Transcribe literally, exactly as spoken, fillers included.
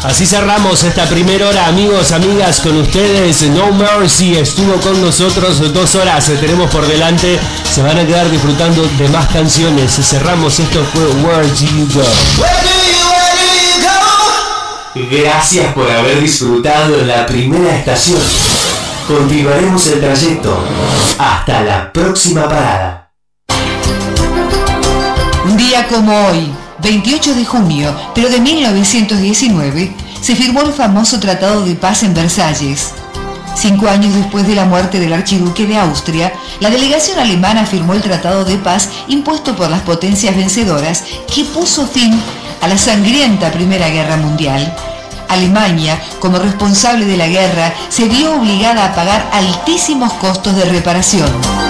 Así cerramos esta primera hora, amigos, amigas, con ustedes. No Mercy estuvo con nosotros dos horas, tenemos por delante. Se van a quedar disfrutando de más canciones. Cerramos, esto fue Where Do You Go. Gracias por haber disfrutado la primera estación. Continuaremos el trayecto. Hasta la próxima parada. Un día como hoy, veintiocho de junio, pero de mil novecientos diecinueve, se firmó el famoso Tratado de Paz en Versalles. Cinco años después de la muerte del archiduque de Austria, la delegación alemana firmó el Tratado de Paz impuesto por las potencias vencedoras que puso fin a la sangrienta Primera Guerra Mundial. Alemania, como responsable de la guerra, se vio obligada a pagar altísimos costos de reparación.